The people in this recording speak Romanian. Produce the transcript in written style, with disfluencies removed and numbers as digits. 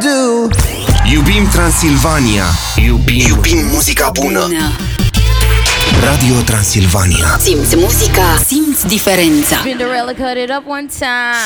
do. Iubim Transilvania. Iubim muzica bună. Radio Transilvania. Simți muzica, simți diferența. Cinderella cut it up one time.